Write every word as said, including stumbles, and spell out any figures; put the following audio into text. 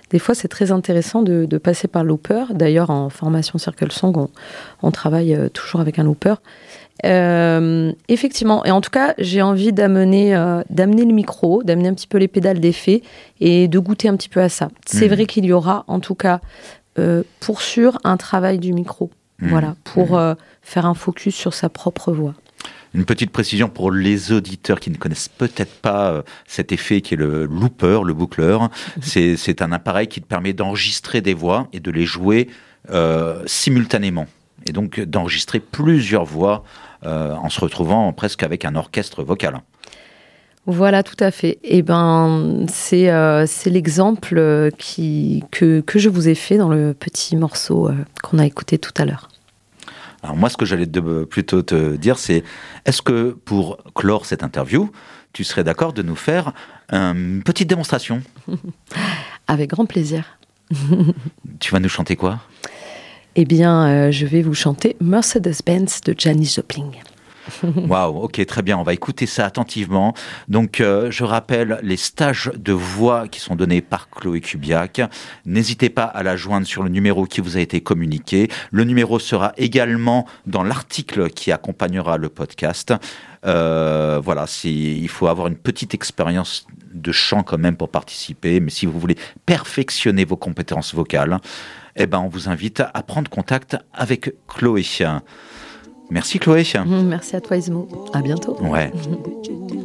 des fois, c'est très intéressant de, de passer par le looper. D'ailleurs, en formation Circle Song, on, on travaille euh, toujours avec un looper. Euh, effectivement, et en tout cas, j'ai envie d'amener, euh, d'amener le micro, d'amener un petit peu les pédales d'effet et de goûter un petit peu à ça. C'est mmh. vrai qu'il y aura, en tout cas, euh, pour sûr, un travail du micro. Mmh. Voilà, pour mmh. euh, faire un focus sur sa propre voix. Une petite précision pour les auditeurs qui ne connaissent peut-être pas euh, cet effet qui est le looper, le boucleur. Mmh. C'est, c'est un appareil qui te permet d'enregistrer des voix et de les jouer euh, simultanément. Et donc d'enregistrer plusieurs voix euh, en se retrouvant presque avec un orchestre vocal. Voilà, tout à fait. Et ben, c'est, euh, c'est l'exemple qui, que, que je vous ai fait dans le petit morceau euh, qu'on a écouté tout à l'heure. Alors moi, ce que j'allais de, plutôt te dire, c'est est-ce que pour clore cette interview, tu serais d'accord de nous faire une petite démonstration ? Avec grand plaisir. Tu vas nous chanter quoi ? Eh bien, euh, je vais vous chanter Mercedes-Benz de Janis Joplin. Waouh, ok, très bien, on va écouter ça attentivement. Donc, euh, je rappelle les stages de voix qui sont donnés par Chloé Kubiak. N'hésitez pas à la joindre sur le numéro qui vous a été communiqué. Le numéro sera également dans l'article qui accompagnera le podcast. Euh, voilà, si, il faut avoir une petite expérience de chant quand même pour participer, mais si vous voulez perfectionner vos compétences vocales, eh ben, on vous invite à prendre contact avec Chloé. Merci Chloé. Merci à toi Ismo. À bientôt. Ouais.